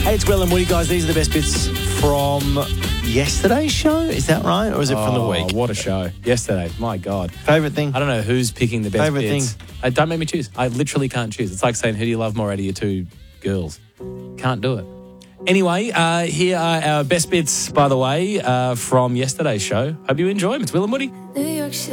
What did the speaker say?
Hey, it's Will and Woody, guys. These are the best bits from yesterday's show. Is that right? Or is it from the week? What a show. Yesterday. My God. Favourite thing? I don't know who's picking the best Favourite bits. Don't make me choose. I literally can't choose. It's like saying, who do you love more out of your two girls? Can't do it. Anyway, here are our best bits, by the way, from yesterday's show. Hope you enjoy them. It's Will and Woody. New York